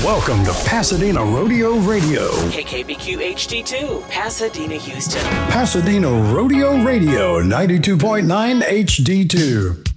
Welcome to Pasadena Rodeo Radio. KKBQ HD2, Pasadena, Houston. Pasadena Rodeo Radio, 92.9 HD2.